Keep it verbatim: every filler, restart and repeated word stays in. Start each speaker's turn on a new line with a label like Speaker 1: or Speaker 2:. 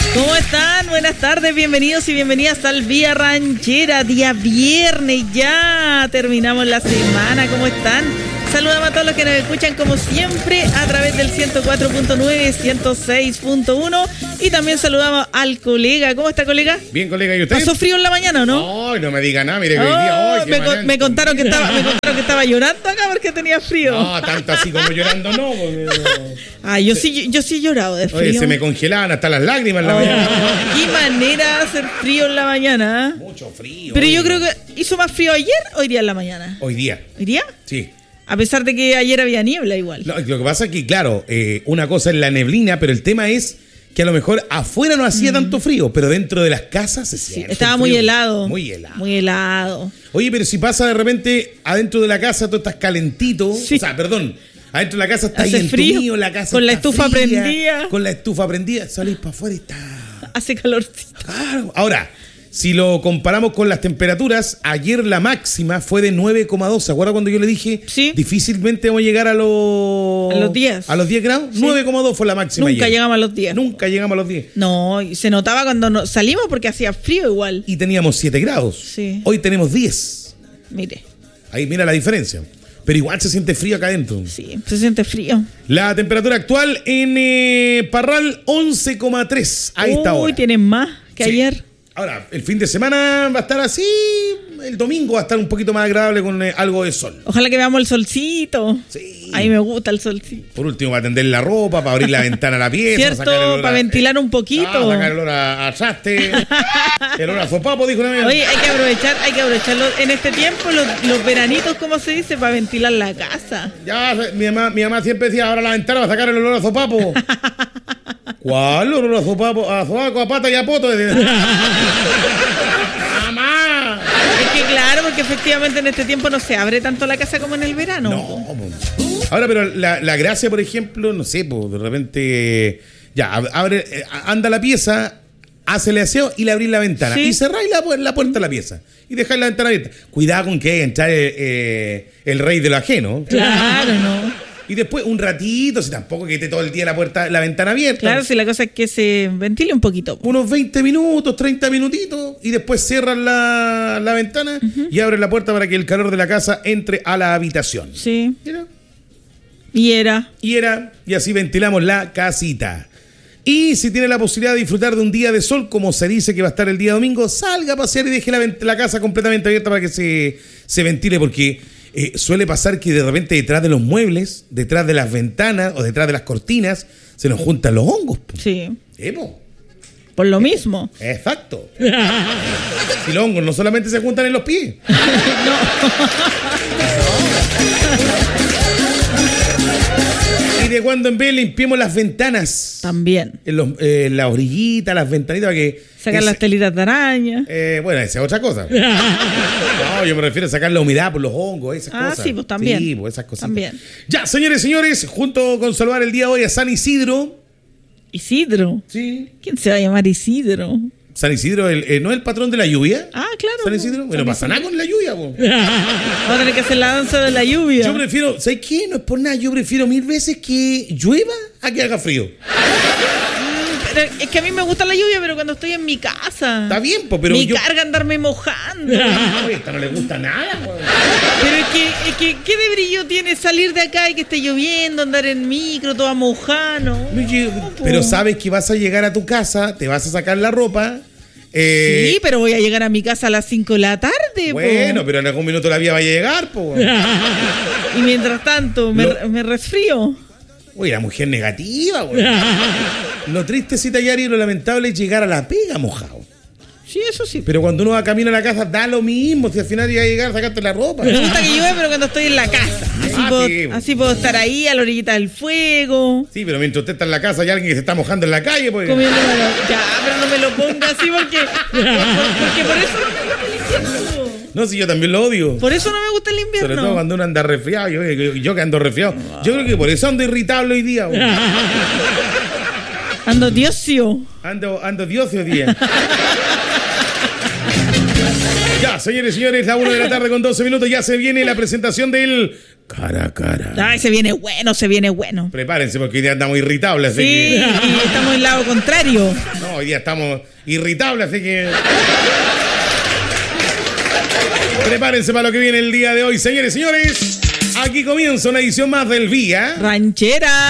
Speaker 1: ¿Cómo están? Buenas tardes, bienvenidos y bienvenidas al Vía Ranchera, día viernes, ya terminamos la semana. ¿Cómo están? Saludamos a todos los que nos escuchan como siempre a través del ciento cuatro punto nueve, ciento seis punto uno y también saludamos al colega. ¿Cómo está, colega?
Speaker 2: Bien, colega, ¿y usted?
Speaker 1: ¿Pasó frío en la mañana o no?
Speaker 2: Ay, no me diga nada, mire que
Speaker 1: oh,
Speaker 2: hoy día hoy.
Speaker 1: me, con, me, contaron que estaba, me contaron que estaba llorando acá porque tenía frío.
Speaker 2: No, tanto así como llorando no. Porque...
Speaker 1: Ay, yo sí, yo, yo sí he llorado de frío.
Speaker 2: Oye, se me congelaban hasta las lágrimas en la
Speaker 1: oh,
Speaker 2: mañana.
Speaker 1: Qué manera de hacer frío en la mañana.
Speaker 2: Mucho frío.
Speaker 1: Pero
Speaker 2: oye.
Speaker 1: yo creo que hizo más frío ayer o hoy día en la mañana.
Speaker 2: Hoy día.
Speaker 1: ¿Hoy día?
Speaker 2: Sí.
Speaker 1: A pesar de que ayer había niebla igual.
Speaker 2: Lo, lo que pasa es que, claro, eh, una cosa es la neblina, pero el tema es que a lo mejor afuera no hacía mm. tanto frío, pero dentro de las casas se siente.
Speaker 1: Sí, estaba
Speaker 2: frío.
Speaker 1: muy helado.
Speaker 2: Muy helado.
Speaker 1: Muy helado.
Speaker 2: Oye, pero si pasa de repente adentro de la casa, tú estás calentito.
Speaker 1: Sí.
Speaker 2: O sea, perdón. Adentro de la casa está
Speaker 1: hace
Speaker 2: ahí
Speaker 1: frío,
Speaker 2: entumido, la casa
Speaker 1: con la
Speaker 2: está
Speaker 1: estufa
Speaker 2: fría,
Speaker 1: prendida.
Speaker 2: Con la estufa prendida, salís para afuera y está...
Speaker 1: Hace calorcito.
Speaker 2: Claro. Ahora, si lo comparamos con las temperaturas, ayer la máxima fue de nueve coma dos. ¿Se acuerda cuando yo le dije?
Speaker 1: Sí.
Speaker 2: Difícilmente vamos a llegar a los...
Speaker 1: A los diez.
Speaker 2: A los diez grados.
Speaker 1: Sí.
Speaker 2: nueve coma dos fue la máxima
Speaker 1: Nunca
Speaker 2: ayer.
Speaker 1: llegamos a los diez.
Speaker 2: Nunca llegamos a los diez.
Speaker 1: No, y se notaba cuando no, salimos porque hacía frío igual.
Speaker 2: Y teníamos siete grados.
Speaker 1: Sí.
Speaker 2: Hoy tenemos diez.
Speaker 1: Mire.
Speaker 2: Ahí mira la diferencia. Pero igual se siente frío acá adentro.
Speaker 1: Sí, se siente frío.
Speaker 2: La temperatura actual en eh, Parral, once coma tres. Ahí está ahora.
Speaker 1: Uy, tienen más que
Speaker 2: Sí.
Speaker 1: ayer.
Speaker 2: Ahora, el fin de semana va a estar así. El domingo va a estar un poquito más agradable con eh, algo de sol.
Speaker 1: Ojalá que veamos el solcito.
Speaker 2: Sí.
Speaker 1: A mí me gusta el solcito.
Speaker 2: Por último, para tender la ropa, para abrir la ventana a la pieza.
Speaker 1: ¿Cierto?
Speaker 2: Sacar el olor
Speaker 1: Para
Speaker 2: a-
Speaker 1: ventilar un poquito.
Speaker 2: Ah, sacar el olor a, a traste. El olor a sopapo, dijo una vez.
Speaker 1: Oye, hay que aprovechar, hay que aprovecharlo en este tiempo, los, los veranitos, ¿cómo se dice? Para ventilar la casa.
Speaker 2: Ya, mi mamá, mi mamá siempre decía, ahora la ventana va a sacar el olor a sopapo. ¿Cuál olor a sopapo? A sopapo, a pata y a poto. ¡Mamá!
Speaker 1: Es que claro, porque efectivamente en este tiempo no se abre tanto la casa como en el verano.
Speaker 2: No, po. Ahora, pero la, la gracia, por ejemplo, no sé, pues de repente, ya, abre, eh, anda la pieza, hace el aseo y le abrís la ventana.
Speaker 1: Sí.
Speaker 2: Y cerráis la, la puerta de la pieza. Y dejáis la ventana abierta. Cuidado con que entrar eh, eh, el rey de lo ajeno.
Speaker 1: Claro, no.
Speaker 2: Y después un ratito, si tampoco que esté todo el día la puerta, la ventana abierta.
Speaker 1: Claro, si la cosa es que se ventile un poquito.
Speaker 2: Unos veinte minutos, treinta minutitos, y después cierran la, la ventana uh-huh. y abren la puerta para que el calor de la casa entre a la habitación.
Speaker 1: Sí.
Speaker 2: Mira.
Speaker 1: Y era.
Speaker 2: Y era, y así ventilamos la casita. Y si tiene la posibilidad de disfrutar de un día de sol, como se dice que va a estar el día domingo, salga a pasear y deje la, la casa completamente abierta para que se, se ventile, porque eh, suele pasar que de repente detrás de los muebles, detrás de las ventanas o detrás de las cortinas, se nos juntan los hongos. Po.
Speaker 1: Sí.
Speaker 2: ¿Eh, po?
Speaker 1: Por lo mismo.
Speaker 2: Exacto. Y los hongos no solamente se juntan en los pies.
Speaker 1: No.
Speaker 2: Y de cuando en vez limpiemos las ventanas.
Speaker 1: También.
Speaker 2: En, los, eh, en la orillita, las ventanitas para que...
Speaker 1: Sacar
Speaker 2: ese,
Speaker 1: las telitas de araña.
Speaker 2: Eh, bueno, esa es otra cosa. No, yo me refiero a sacar la humedad por los hongos, esas
Speaker 1: ah,
Speaker 2: cosas.
Speaker 1: Sí, pues también.
Speaker 2: Sí, pues esas cosas.
Speaker 1: También.
Speaker 2: Ya, señores y señores, junto con saludar el día de hoy a San Isidro.
Speaker 1: ¿Isidro?
Speaker 2: Sí.
Speaker 1: ¿Quién se va a llamar Isidro?
Speaker 2: San Isidro, el, eh, ¿no es el patrón de la lluvia?
Speaker 1: Ah, claro.
Speaker 2: San Isidro. Bueno, pasa nada con la lluvia, po.
Speaker 1: Vamos a tener que hacer la danza de la lluvia.
Speaker 2: Yo prefiero, ¿sabes qué? No es por nada, yo prefiero mil veces que llueva a que haga frío.
Speaker 1: Pero es que a mí me gusta la lluvia, pero cuando estoy en mi casa.
Speaker 2: Está bien, po, pero
Speaker 1: me
Speaker 2: yo...
Speaker 1: carga andarme mojando.
Speaker 2: Oye, esta no le gusta nada, po.
Speaker 1: Pero es que, es que, ¿qué de brillo tiene salir de acá y que esté lloviendo, andar en micro, toda mojano?
Speaker 2: No, pero sabes que vas a llegar a tu casa, te vas a sacar la ropa. Eh,
Speaker 1: sí, pero voy a llegar a mi casa a las cinco de la tarde.
Speaker 2: Bueno,
Speaker 1: po.
Speaker 2: pero en algún minuto la vía va a llegar, po.
Speaker 1: Y mientras tanto, me,
Speaker 2: Lo...
Speaker 1: me resfrío.
Speaker 2: Uy, la mujer negativa, güey. Lo triste, cita Yari, y lo lamentable es llegar a la pega mojado.
Speaker 1: Sí, eso sí.
Speaker 2: Pero cuando uno va camino a la casa, da lo mismo. Si al final llega a llegar a sacarte la ropa.
Speaker 1: Me gusta que llueve, pero cuando estoy en la casa. Así,
Speaker 2: Ah,
Speaker 1: puedo,
Speaker 2: sí.
Speaker 1: así puedo estar ahí a la orillita del fuego.
Speaker 2: Sí, pero mientras usted está en la casa hay alguien que se está mojando en la calle, pues.
Speaker 1: Comiendo la... Ya, pero no me lo ponga así porque... Porque por eso no me gusta el invierno.
Speaker 2: No, si yo también lo odio.
Speaker 1: Por eso no me gusta el invierno.
Speaker 2: Sobre todo cuando uno anda resfriado. Yo, yo, yo que ando resfriado. Yo creo que por eso ando irritable hoy día, güey.
Speaker 1: Ando diosio.
Speaker 2: Ando, ando dios hoy día. Ya, señores y señores, la una de la tarde con doce minutos. Ya se viene la presentación del Cara a Cara.
Speaker 1: Ay, se viene bueno, se viene bueno.
Speaker 2: Prepárense porque hoy día andamos irritables.
Speaker 1: Sí, y estamos en lado contrario.
Speaker 2: No, hoy día estamos irritables, así que... Prepárense para lo que viene el día de hoy, señores y señores. Aquí comienza una edición más del Vía
Speaker 1: Ranchera.